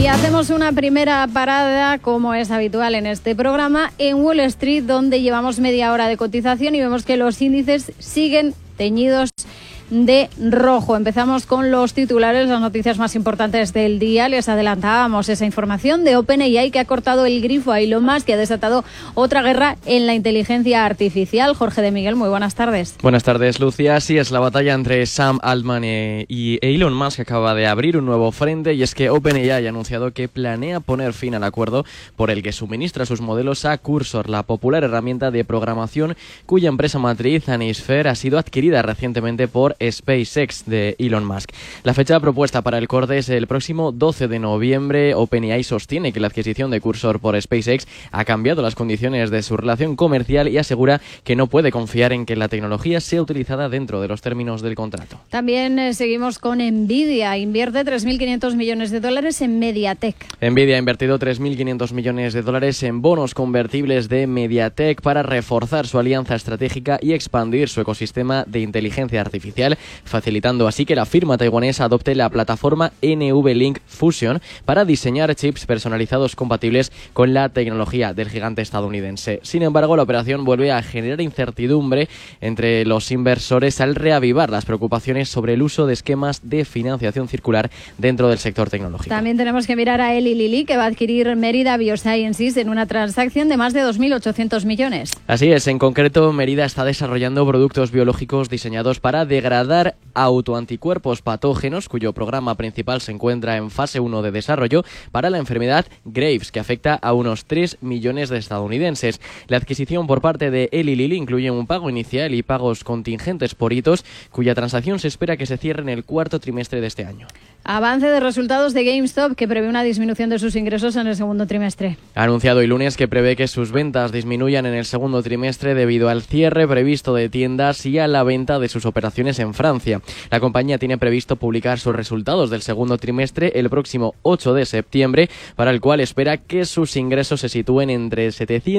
Y hacemos una primera parada, como es habitual en este programa, en Wall Street, donde llevamos media hora de cotización y vemos que los índices siguen teñidos de rojo. Empezamos con los titulares, las noticias más importantes del día. Les adelantábamos esa información de OpenAI, que ha cortado el grifo a Elon Musk, que ha desatado otra guerra en la inteligencia artificial. Jorge de Miguel, muy buenas tardes. Buenas tardes, Lucia. Sí, es la batalla entre Sam Altman y Elon Musk, que acaba de abrir un nuevo frente, y es que OpenAI ha anunciado que planea poner fin al acuerdo por el que suministra sus modelos a Cursor, la popular herramienta de programación cuya empresa matriz, Anisphere, ha sido adquirida recientemente por SpaceX de Elon Musk. La fecha propuesta para el corte es el próximo 12 de noviembre. OpenAI sostiene que la adquisición de Cursor por SpaceX ha cambiado las condiciones de su relación comercial y asegura que no puede confiar en que la tecnología sea utilizada dentro de los términos del contrato. También seguimos con Nvidia. Invierte 3.500 millones de dólares en Mediatek. Nvidia ha invertido 3.500 millones de dólares en bonos convertibles de Mediatek para reforzar su alianza estratégica y expandir su ecosistema de inteligencia artificial, facilitando así que la firma taiwanesa adopte la plataforma NVLink Fusion para diseñar chips personalizados compatibles con la tecnología del gigante estadounidense. Sin embargo, la operación vuelve a generar incertidumbre entre los inversores al reavivar las preocupaciones sobre el uso de esquemas de financiación circular dentro del sector tecnológico. También tenemos que mirar a Eli Lilly, que va a adquirir Merida Biosciences en una transacción de más de 2.800 millones. Así es, en concreto, Merida está desarrollando productos biológicos diseñados para degradar autoanticuerpos patógenos, cuyo programa principal se encuentra en fase 1 de desarrollo para la enfermedad Graves, que afecta a unos 3 millones de estadounidenses. La adquisición por parte de Eli Lilly incluye un pago inicial y pagos contingentes por hitos, cuya transacción se espera que se cierre en el cuarto trimestre de este año. Avance de resultados de GameStop, que prevé una disminución de sus ingresos en el segundo trimestre. Ha anunciado el lunes que prevé que sus ventas disminuyan en el segundo trimestre debido al cierre previsto de tiendas y a la venta de sus operaciones en Francia. La compañía tiene previsto publicar sus resultados del segundo trimestre el próximo 8 de septiembre, para el cual espera que sus ingresos se sitúen entre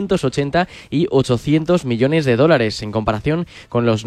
780 y 800 millones de dólares, en comparación con los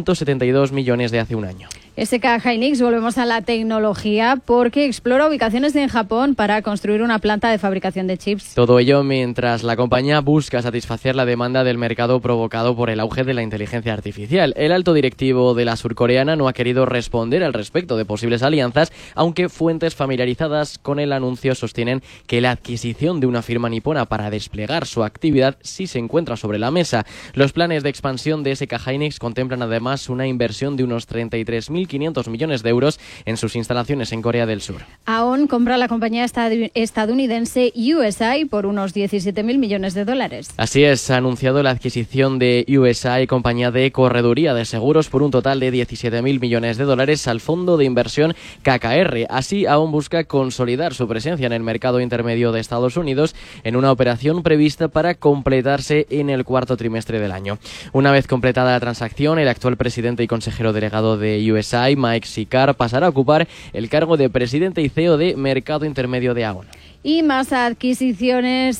972 millones de hace un año. SK Hynix, volvemos a la tecnología, porque explora ubicaciones en Japón para construir una planta de fabricación de chips. Todo ello mientras la compañía busca satisfacer la demanda del mercado provocado por el auge de la inteligencia artificial. El alto directivo de la surcoreana no ha querido responder al respecto de posibles alianzas, aunque fuentes familiarizadas con el anuncio sostienen que la adquisición de una firma nipona para desplegar su actividad sí se encuentra sobre la mesa. Los planes de expansión de SK Hynix contemplan además una inversión de unos 33.500 millones de euros en sus instalaciones en Corea del Sur. AON compra la compañía estadounidense USI por unos 17.000 millones de dólares. Así es, ha anunciado la adquisición de USI, compañía de correduría de seguros, por un total de 17.000 millones de dólares al fondo de inversión KKR. Así, AON busca consolidar su presencia en el mercado intermedio de Estados Unidos en una operación prevista para completarse en el cuarto trimestre del año. Una vez completada la transacción, el actual presidente y consejero delegado de USI, Mike Sicard, pasará a ocupar el cargo de presidente y CEO de Mercado Intermedio de AON. Y más adquisiciones.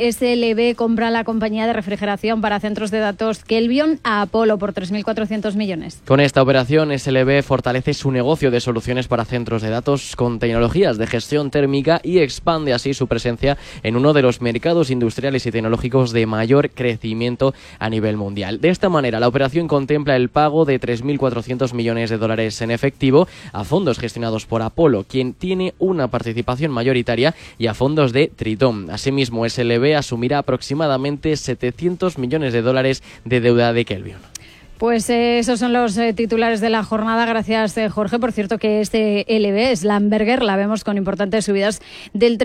SLB compra la compañía de refrigeración para centros de datos Kelvion a Apollo por 3.400 millones. Con esta operación, SLB fortalece su negocio de soluciones para centros de datos con tecnologías de gestión térmica y expande así su presencia en uno de los mercados industriales y tecnológicos de mayor crecimiento a nivel mundial. De esta manera, la operación contempla el pago de 3.400 millones de dólares en efectivo a fondos gestionados por Apollo, quien tiene una participación mayoritaria, y a fondos de Tritón. Asimismo, SLB asumirá aproximadamente 700 millones de dólares de deuda de Kelvion. Pues esos son los titulares de la jornada. Gracias, Jorge. Por cierto, que LB, Schlumberger, la vemos con importantes subidas del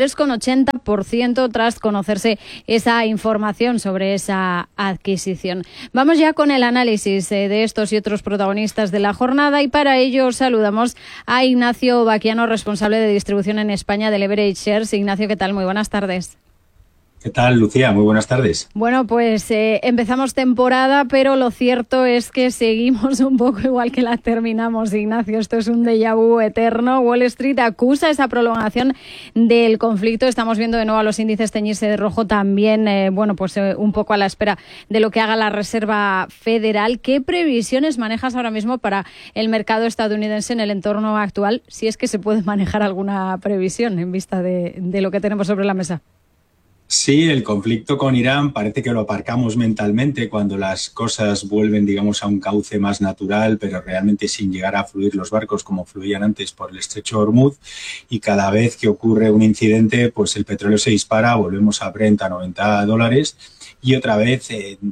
3,80% tras conocerse esa información sobre esa adquisición. Vamos ya con el análisis de estos y otros protagonistas de la jornada, y para ello saludamos a Ignacio Baquiano, responsable de distribución en España de Leverage Shares. Ignacio, ¿qué tal? Muy buenas tardes. ¿Qué tal, Lucía? Muy buenas tardes. Bueno, pues empezamos temporada, pero lo cierto es que seguimos un poco igual que la terminamos, Ignacio. Esto es un déjà vu eterno. Wall Street acusa esa prolongación del conflicto. Estamos viendo de nuevo a los índices teñirse de rojo también, un poco a la espera de lo que haga la Reserva Federal. ¿Qué previsiones manejas ahora mismo para el mercado estadounidense en el entorno actual? Si es que se puede manejar alguna previsión en vista de lo que tenemos sobre la mesa. Sí, el conflicto con Irán parece que lo aparcamos mentalmente cuando las cosas vuelven, digamos, a un cauce más natural, pero realmente sin llegar a fluir los barcos como fluían antes por el estrecho de Hormuz. Y cada vez que ocurre un incidente, pues el petróleo se dispara, volvemos a Brent a $90 y otra vez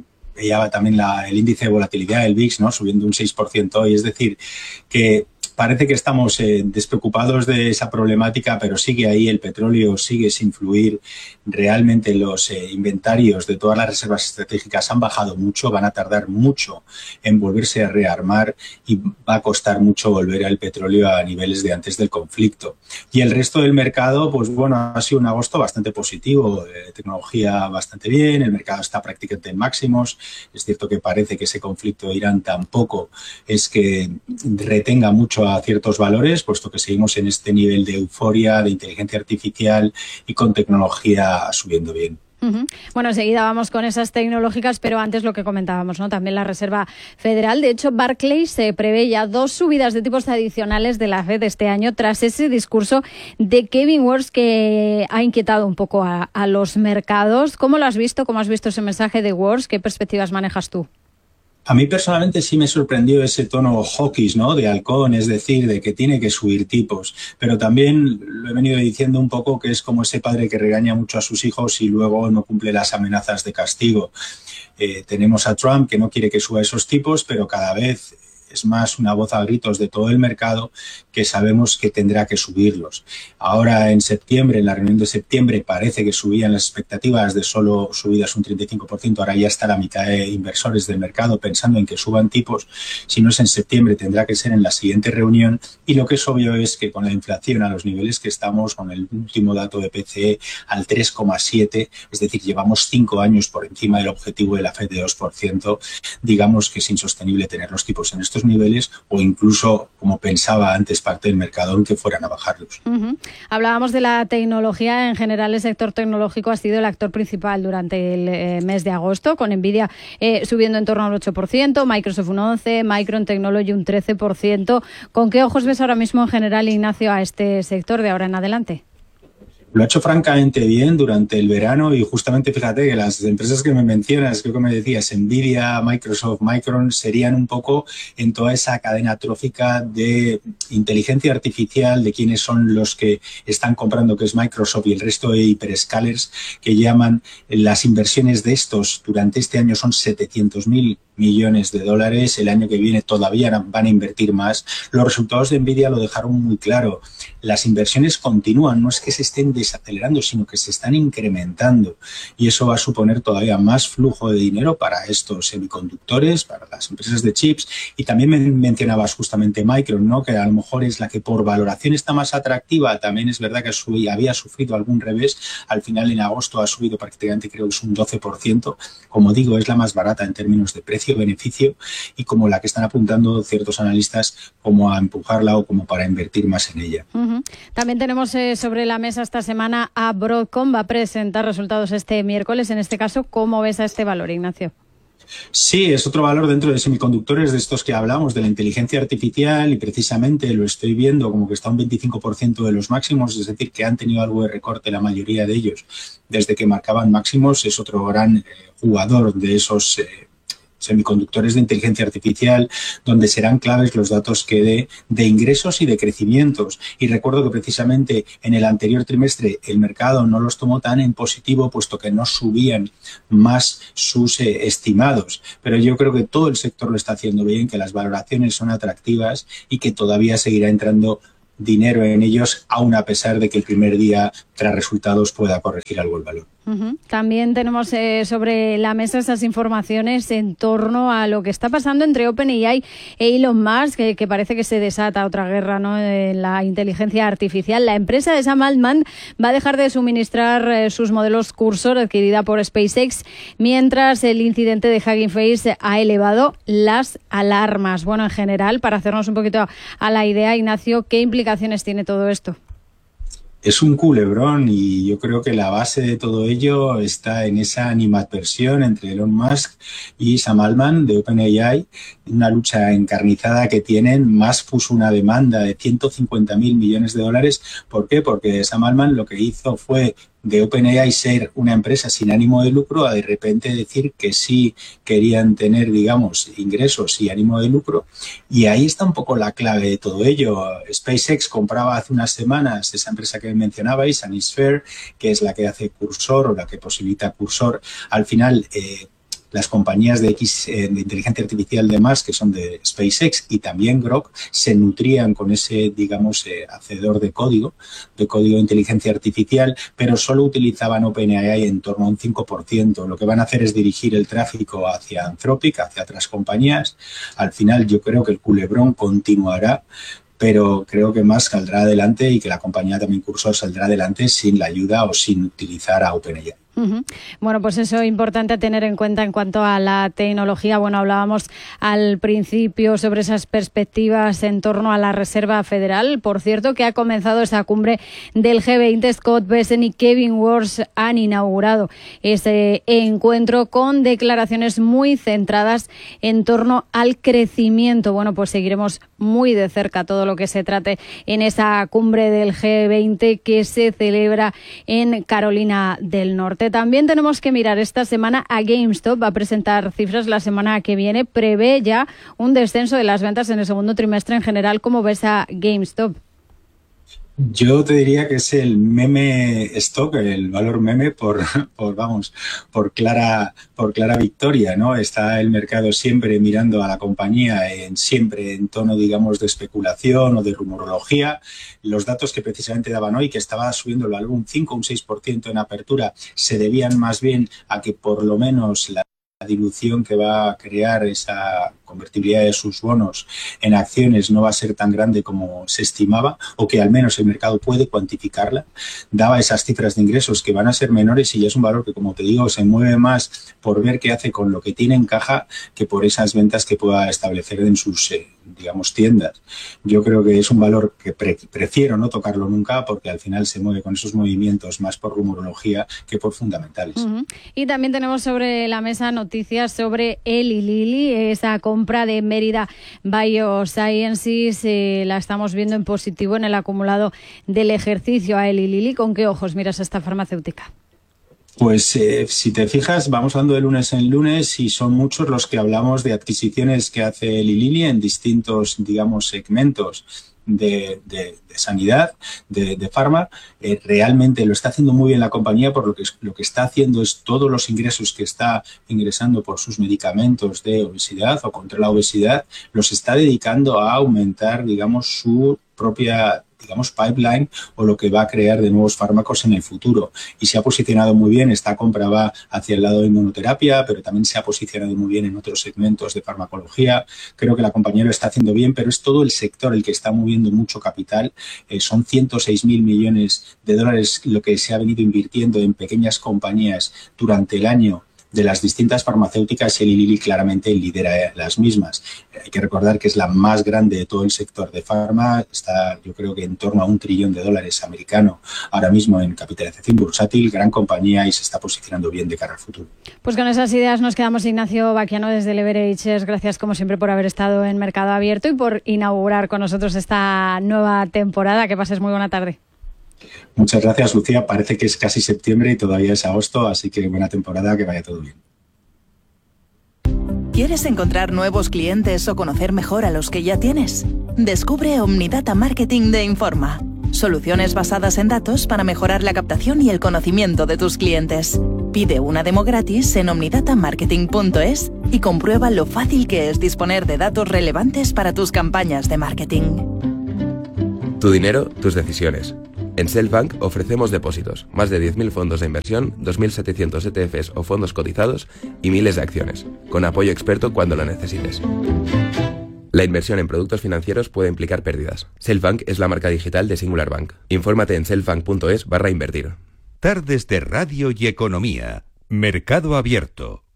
veía también el índice de volatilidad, el VIX, ¿no? Subiendo un 6% hoy. Es decir, que parece que estamos despreocupados de esa problemática, pero sigue ahí el petróleo, sigue sin fluir. Realmente los inventarios de todas las reservas estratégicas han bajado mucho, van a tardar mucho en volverse a rearmar y va a costar mucho volver al petróleo a niveles de antes del conflicto. Y el resto del mercado, pues bueno, ha sido un agosto bastante positivo, tecnología bastante bien, el mercado está prácticamente en máximos. Es cierto que parece que ese conflicto de Irán tampoco es que retenga mucho a ciertos valores, puesto que seguimos en este nivel de euforia, de inteligencia artificial y con tecnología subiendo bien. Bueno, enseguida vamos con esas tecnológicas, pero antes lo que comentábamos, ¿no? También la Reserva Federal. De hecho, Barclays se prevé ya 2 subidas de tipos adicionales de la Fed este año tras ese discurso de Kevin Warsh que ha inquietado un poco a los mercados. ¿Cómo lo has visto? ¿Cómo has visto ese mensaje de Warsh? ¿Qué perspectivas manejas tú? A mí personalmente sí me sorprendió ese tono hawkish, ¿no? De halcón, es decir, de que tiene que subir tipos. Pero también lo he venido diciendo un poco que es como ese padre que regaña mucho a sus hijos y luego no cumple las amenazas de castigo. Tenemos a Trump que no quiere que suba esos tipos, pero cada vez es más una voz a gritos de todo el mercado que sabemos que tendrá que subirlos. Ahora en septiembre, en la reunión de septiembre, parece que subían las expectativas de solo subidas un 35%. Ahora ya está la mitad de inversores del mercado pensando en que suban tipos. Si no es en septiembre, tendrá que ser en la siguiente reunión. Y lo que es obvio es que con la inflación a los niveles que estamos, con el último dato de PCE al 3,7, es decir, llevamos 5 años por encima del objetivo de la Fed de 2%, digamos que es insostenible tener los tipos en estos niveles o incluso, como pensaba antes parte del mercado, en que fueran a bajarlos. Hablábamos de la tecnología. En general, el sector tecnológico ha sido el actor principal durante el mes de agosto, con Nvidia subiendo en torno al 8%, Microsoft un 11%, Micron Technology un 13%. ¿Con qué ojos ves ahora mismo en general, Ignacio, a este sector de ahora en adelante? Lo ha hecho francamente bien durante el verano y justamente fíjate que las empresas que me mencionas, creo que me decías, Nvidia, Microsoft, Micron, serían un poco en toda esa cadena trófica de inteligencia artificial, de quiénes son los que están comprando, que es Microsoft y el resto de hiperscalers que llaman. Las inversiones de estos durante este año son 700.000 millones de dólares. El año que viene todavía van a invertir más. Los resultados de Nvidia lo dejaron muy claro. Las inversiones continúan, no es que se estén desacelerando, sino que se están incrementando. Y eso va a suponer todavía más flujo de dinero para estos semiconductores, para las empresas de chips. Y también mencionabas justamente Micron, ¿no? Que a lo mejor es la que por valoración está más atractiva. También es verdad que había sufrido algún revés. Al final, en agosto ha subido prácticamente, creo que es un 12%. Como digo, es la más barata en términos de precio-beneficio y como la que están apuntando ciertos analistas como a empujarla o como para invertir más en ella. También tenemos sobre la mesa esta semana a Broadcom. Va a presentar resultados este miércoles. En este caso, ¿cómo ves a este valor, Ignacio? Sí, es otro valor dentro de semiconductores de estos que hablamos, de la inteligencia artificial, y precisamente lo estoy viendo como que está un 25% de los máximos, es decir, que han tenido algo de recorte la mayoría de ellos desde que marcaban máximos. Es otro gran jugador de esos semiconductores de inteligencia artificial, donde serán claves los datos que dé de ingresos y de crecimientos. Y recuerdo que precisamente en el anterior trimestre el mercado no los tomó tan en positivo, puesto que no subían más sus estimados. Pero yo creo que todo el sector lo está haciendo bien, que las valoraciones son atractivas y que todavía seguirá entrando dinero en ellos, aun a pesar de que el primer día tras resultados pueda corregir algo el valor. También tenemos sobre la mesa esas informaciones en torno a lo que está pasando entre OpenAI e Elon Musk, que parece que se desata otra guerra, ¿no?, en la inteligencia artificial. La empresa de Sam Altman va a dejar de suministrar sus modelos Cursor, adquirida por SpaceX, mientras el incidente de Hugging Face ha elevado las alarmas. Bueno, en general, para hacernos un poquito a la idea, Ignacio, ¿qué implicaciones tiene todo esto? Es un culebrón y yo creo que la base de todo ello está en esa animadversión entre Elon Musk y Sam Altman de OpenAI, una lucha encarnizada que tienen. Musk puso una demanda de $150.000 millones. ¿Por qué? Porque Sam Altman lo que hizo fue de OpenAI ser una empresa sin ánimo de lucro a de repente decir que sí querían tener, digamos, ingresos y ánimo de lucro. Y ahí está un poco la clave de todo ello. SpaceX compraba hace unas semanas esa empresa que mencionabais, Anisphere, que es la que hace Cursor o la que posibilita Cursor. Al final, las compañías de inteligencia artificial de Musk, que son de SpaceX, y también Grok, se nutrían con ese, digamos, hacedor de código de inteligencia artificial, pero solo utilizaban OpenAI en torno a un 5%. Lo que van a hacer es dirigir el tráfico hacia Anthropic, hacia otras compañías. Al final, yo creo que el culebrón continuará, pero creo que Musk saldrá adelante y que la compañía también Cursor saldrá adelante sin la ayuda o sin utilizar a OpenAI. Bueno, pues eso es importante tener en cuenta en cuanto a la tecnología. Bueno, hablábamos al principio sobre esas perspectivas en torno a la Reserva Federal. Por cierto, que ha comenzado esa cumbre del G20. Scott Bessent y Kevin Warsh han inaugurado ese encuentro con declaraciones muy centradas en torno al crecimiento. Bueno, pues seguiremos muy de cerca todo lo que se trate en esa cumbre del G20 que se celebra en Carolina del Norte. También tenemos que mirar esta semana a GameStop. Va a presentar cifras la semana que viene. Prevé ya un descenso de las ventas en el segundo trimestre en general. ¿Cómo ves a GameStop? Yo te diría que es el meme stock, el valor meme por clara victoria, ¿no? Está el mercado siempre mirando a la compañía siempre en tono, digamos, de especulación o de rumorología. Los datos que precisamente daban hoy, que estaba subiendo el valor un 5 o un 6% en apertura, se debían más bien a que por lo menos la dilución que va a crear esa convertibilidad de sus bonos en acciones no va a ser tan grande como se estimaba, o que al menos el mercado puede cuantificarla. Daba esas cifras de ingresos que van a ser menores y es un valor que, como te digo, se mueve más por ver qué hace con lo que tiene en caja que por esas ventas que pueda establecer en sus, digamos, tiendas. Yo creo que es un valor que prefiero no tocarlo nunca porque al final se mueve con esos movimientos más por rumorología que por fundamentales. Y también tenemos sobre la mesa noticias sobre Eli Lilly, esa compra de Mérida Biosciences. La estamos viendo en positivo en el acumulado del ejercicio a Eli Lilly. ¿Con qué ojos miras a esta farmacéutica? Pues si te fijas, vamos hablando de lunes en lunes y son muchos los que hablamos de adquisiciones que hace Eli Lilly en distintos, digamos, segmentos de sanidad, de farma. Realmente lo está haciendo muy bien la compañía, por lo que está haciendo es todos los ingresos que está ingresando por sus medicamentos de obesidad o contra la obesidad, los está dedicando a aumentar, digamos, su propia, digamos, pipeline o lo que va a crear de nuevos fármacos en el futuro. Y se ha posicionado muy bien. Esta compra va hacia el lado de inmunoterapia, pero también se ha posicionado muy bien en otros segmentos de farmacología. Creo que la compañía lo está haciendo bien, pero es todo el sector el que está moviendo mucho capital. Son $106.000 millones lo que se ha venido invirtiendo en pequeñas compañías durante el año de las distintas farmacéuticas. Eli Lilly claramente lidera las mismas. Hay que recordar que es la más grande de todo el sector de farma. Está, yo creo que en torno a $1 trillón americano ahora mismo en capitalización bursátil. Gran compañía y se está posicionando bien de cara al futuro. Pues con esas ideas nos quedamos. Ignacio Baquiano desde Leverage. Gracias como siempre por haber estado en Mercado Abierto y por inaugurar con nosotros esta nueva temporada. Que pases muy buena tarde. Muchas gracias, Lucía. Parece que es casi septiembre y todavía es agosto, así que buena temporada, que vaya todo bien. ¿Quieres encontrar nuevos clientes o conocer mejor a los que ya tienes? Descubre Omnidata Marketing de Informa. Soluciones basadas en datos para mejorar la captación y el conocimiento de tus clientes. Pide una demo gratis en omnidatamarketing.es y comprueba lo fácil que es disponer de datos relevantes para tus campañas de marketing. Tu dinero, tus decisiones. En Selfbank ofrecemos depósitos, más de 10.000 fondos de inversión, 2.700 ETFs o fondos cotizados y miles de acciones, con apoyo experto cuando lo necesites. La inversión en productos financieros puede implicar pérdidas. Selfbank es la marca digital de Singular Bank. Infórmate en selfbank.es/invertir. Tardes de Radio y Economía. Mercado Abierto.